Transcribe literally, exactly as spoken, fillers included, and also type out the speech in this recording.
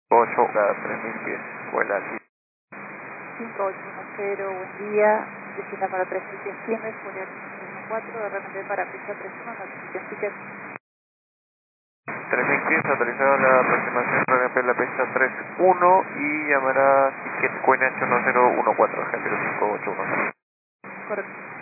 ocho, cada tres mil pies, escuela. cinco ocho uno cero, buen día. Visita para tres mil pies Siemens, Julián uno cuatro, R M P para pista tres uno, notificación ticket. tres mil pies, autorizado la aproximación R M P la pista tres uno y llamará ticket Q N H uno cero uno cuatro, agente cinco ocho uno cero. Correcto.